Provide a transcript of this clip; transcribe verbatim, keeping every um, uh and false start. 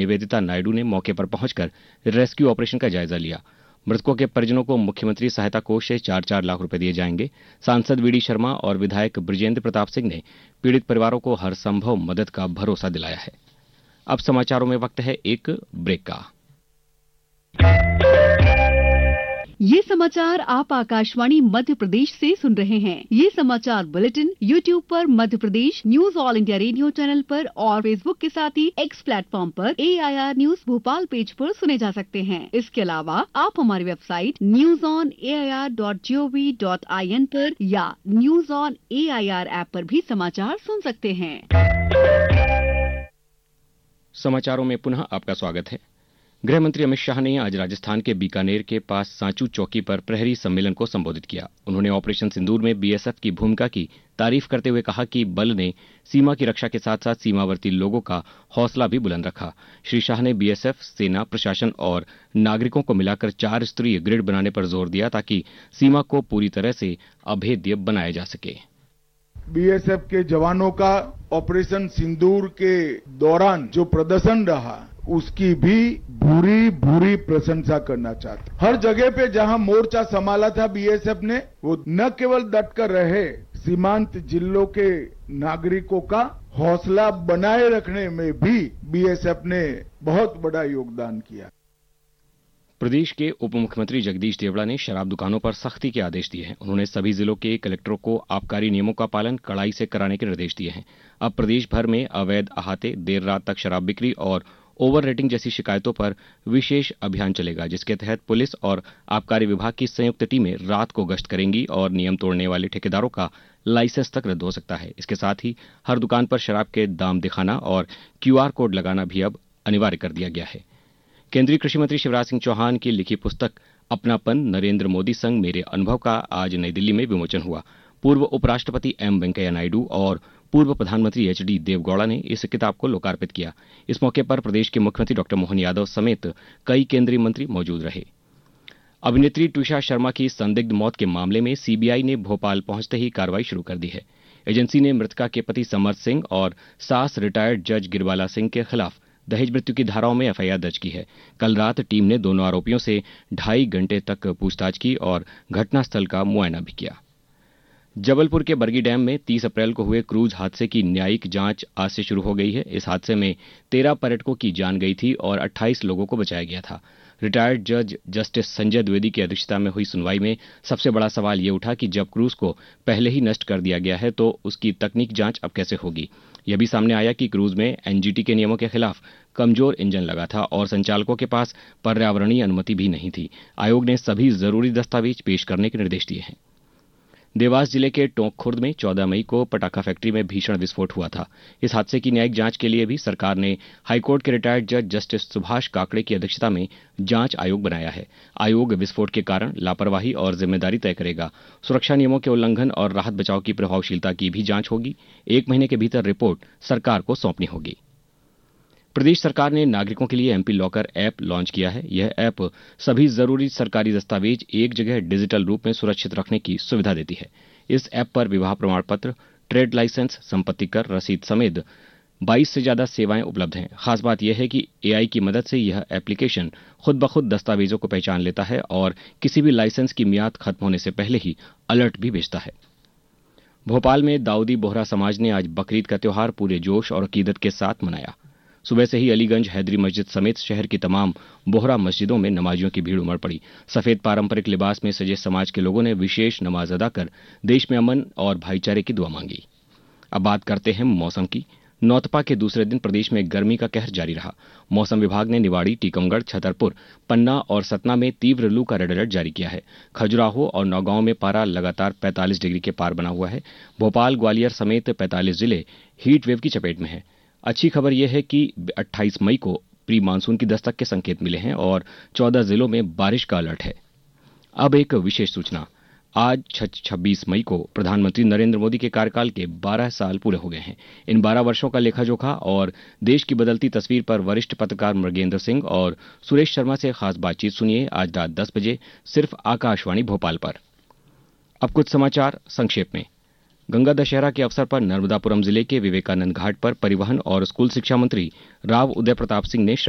निवेदिता नायडू ने मौके पर पहुंचकर रेस्क्यू ऑपरेशन का जायजा लिया। मृतकों के परिजनों को मुख्यमंत्री सहायता कोष से चार चार लाख रुपए दिए जाएंगे। सांसद वीडी शर्मा और विधायक बृजेंद्र प्रताप सिंह ने पीड़ित परिवारों को हर संभव मदद का भरोसा दिलाया है। अब समाचारों में वक्त है एक ब्रेक का। ये समाचार आप आकाशवाणी मध्य प्रदेश से सुन रहे हैं। ये समाचार बुलेटिन यूट्यूब पर Madhya Pradesh news all India radio channel पर और फेसबुक के साथ ही एक्स प्लेटफॉर्म पर ए I R news Bhopal page पर सुने जा सकते हैं। इसके अलावा आप हमारी website news on A I R dot G O V dot I N पर या news on A I R app पर भी समाचार सुन सकते हैं। समाचारों में पुनः आपका स्वागत है। गृह मंत्री अमित शाह ने आज राजस्थान के बीकानेर के पास सांचू चौकी पर प्रहरी सम्मेलन को संबोधित किया। उन्होंने ऑपरेशन सिंदूर में बी एस एफ की भूमिका की तारीफ करते हुए कहा कि बल ने सीमा की रक्षा के साथ साथ सीमावर्ती लोगों का हौसला भी बुलंद रखा। श्री शाह ने बी एस एफ, सेना, प्रशासन और नागरिकों को मिलाकर चार स्तरीय ग्रिड बनाने पर जोर दिया ताकि सीमा को पूरी तरह से अभेद्य बनाया जा सके। बी एस एफ के जवानों का ऑपरेशन सिंदूर के दौरान जो प्रदर्शन रहा उसकी भी भूरी भूरी प्रशंसा करना चाहता। हर जगह पे जहां मोर्चा संभाला था बी एस एफ ने, वो न केवल डटकर रहे, सीमांत जिलों के नागरिकों का हौसला बनाए रखने में भी बी एस एफ ने बहुत बड़ा योगदान किया। प्रदेश के उप मुख्यमंत्री जगदीश देवड़ा ने शराब दुकानों पर सख्ती के आदेश दिए हैं। उन्होंने सभी जिलों के कलेक्टरों को आबकारी नियमों का पालन कड़ाई से कराने के निर्देश दिए हैं। अब प्रदेश भर में अवैध अहाते, देर रात तक शराब बिक्री और ओवर रेटिंग जैसी शिकायतों पर विशेष अभियान चलेगा, जिसके तहत पुलिस और आबकारी विभाग की संयुक्त टीमें रात को गश्त करेंगी और नियम तोड़ने वाले ठेकेदारों का लाइसेंस तक रद्द हो सकता है। इसके साथ ही हर दुकान पर शराब के दाम दिखाना और क्यू आर कोड लगाना भी अब अनिवार्य कर दिया गया है। केंद्रीय कृषि मंत्री शिवराज सिंह चौहान की लिखी पुस्तक अपनापन, नरेंद्र मोदी संग मेरे अनुभव का आज नई दिल्ली में विमोचन हुआ। पूर्व उपराष्ट्रपति एम वेंकैया नायडू और पूर्व प्रधानमंत्री एच डी देवगौड़ा ने इस किताब को लोकार्पित किया। इस मौके पर प्रदेश के मुख्यमंत्री डॉक्टर मोहन यादव समेत कई केंद्रीय मंत्री मौजूद रहे। अभिनेत्री ट्विशा शर्मा की संदिग्ध मौत के मामले में सी बी आई ने भोपाल पहुंचते ही कार्रवाई शुरू कर दी है। एजेंसी ने मृतका के पति समर सिंह और सास रिटायर्ड जज गिरवाला सिंह के खिलाफ दहेज मृत्यु की धाराओं में एफ आई आर दर्ज की है। कल रात टीम ने दोनों आरोपियों से ढाई घंटे तक पूछताछ की और घटनास्थल का मुआयना भी किया। जबलपुर के बरगी डैम में तीस अप्रैल को हुए क्रूज हादसे की न्यायिक जांच आज से शुरू हो गई है। इस हादसे में तेरह पर्यटकों की जान गई थी और अट्ठाईस लोगों को बचाया गया था। रिटायर्ड जज जस्टिस संजय द्विवेदी की अध्यक्षता में हुई सुनवाई में सबसे बड़ा सवाल ये उठा कि जब क्रूज को पहले ही नष्ट कर दिया गया है तो उसकी तकनीक जांच अब कैसे होगी। यह भी सामने आया कि क्रूज में एन जी टी के नियमों के खिलाफ कमजोर इंजन लगा था और संचालकों के पास पर्यावरणीय अनुमति भी नहीं थी। आयोग ने सभी जरूरी दस्तावेज पेश करने के निर्देश दिए हैं। देवास जिले के टोंक खुर्द में चौदह मई को पटाखा फैक्ट्री में भीषण विस्फोट हुआ था। इस हादसे की न्यायिक जांच के लिए भी सरकार ने हाईकोर्ट के रिटायर्ड जज जस्टिस सुभाष काकड़े की अध्यक्षता में जांच आयोग बनाया है। आयोग विस्फोट के कारण, लापरवाही और जिम्मेदारी तय करेगा। सुरक्षा नियमों के उल्लंघन और राहत बचाव की प्रभावशीलता की भी जांच होगी। एक महीने के भीतर रिपोर्ट सरकार को सौंपनी होगी। प्रदेश सरकार ने नागरिकों के लिए एमपी लॉकर ऐप लॉन्च किया है। यह ऐप सभी जरूरी सरकारी दस्तावेज एक जगह डिजिटल रूप में सुरक्षित रखने की सुविधा देती है। इस ऐप पर विवाह प्रमाण पत्र, ट्रेड लाइसेंस, संपत्ति कर रसीद समेत बाईस से ज्यादा सेवाएं उपलब्ध हैं। खास बात यह है कि ए आई की मदद से यह एप्लीकेशन खुद ब खुद दस्तावेजों को पहचान लेता है और किसी भी लाइसेंस की मियाद खत्म होने से पहले ही अलर्ट भी भेजता है। भोपाल में दाऊदी बोहरा समाज ने आज बकरीद का त्योहार पूरे जोश और अकीदत के साथ मनाया। सुबह से ही अलीगंज हैदरी मस्जिद समेत शहर की तमाम बोहरा मस्जिदों में नमाजियों की भीड़ उमड़ पड़ी। सफेद पारंपरिक लिबास में सजे समाज के लोगों ने विशेष नमाज अदा कर देश में अमन और भाईचारे की दुआ मांगी। अब बात करते हैं मौसम की। नौतपा के दूसरे दिन प्रदेश में गर्मी का कहर जारी रहा। मौसम विभाग ने निवाड़ी, टीकमगढ़, छतरपुर, पन्ना और सतना में तीव्र लू का रेड अलर्ट जारी किया है। खजुराहो और नौगांव में पारा लगातार पैंतालीस डिग्री के पार बना हुआ है। भोपाल, ग्वालियर समेत पैंतालीस जिले हीट वेव की चपेट में हैं। अच्छी खबर यह है कि अट्ठाईस मई को प्री मानसून की दस्तक के संकेत मिले हैं और चौदह जिलों में बारिश का अलर्ट है। अब एक विशेष सूचना। आज छब्बीस मई को प्रधानमंत्री नरेंद्र मोदी के कार्यकाल के बारह साल पूरे हो गए हैं। इन बारह वर्षों का लेखा-जोखा और देश की बदलती तस्वीर पर वरिष्ठ पत्रकार मृगेंद्र सिंह और सुरेश शर्मा से खास बातचीत सुनिए आज रात दस बजे सिर्फ आकाशवाणी भोपाल पर। अब कुछ समाचार संक्षेप में। गंगा दशहरा के अवसर पर नर्मदापुरम जिले के विवेकानंद घाट पर परिवहन और स्कूल शिक्षा मंत्री राव उदय प्रताप सिंह ने